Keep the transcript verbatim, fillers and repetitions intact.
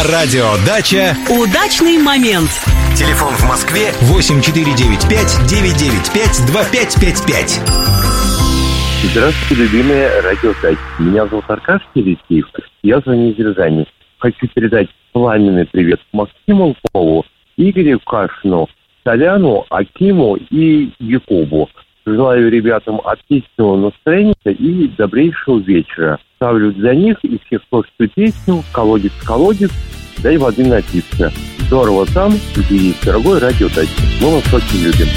Радиодача. Удачный момент. Телефон в Москве восемь четыре девять пять девять девять пять два пять пять пять. Здравствуйте, любимые радиодачи. Меня зовут Аркаш Тересеев. Я звоню из Рязани. Хочу передать пламенный привет Максиму Львову, Игорю Кашину, Толяну, Акиму и Якубу. Желаю ребятам отличного настроения и добрейшего вечера. Ставлю для них и всех слушателей песню «Колодец, колодец, дай воды напиться». Здорово там, где есть дорогой радиодача. Мы вас очень любим.